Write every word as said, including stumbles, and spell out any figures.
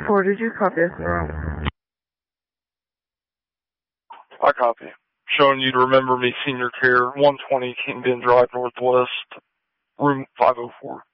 four, did you copy? I copy. Showing you to remember me, senior care, one twenty King Ben Drive, Northwest, room five oh four.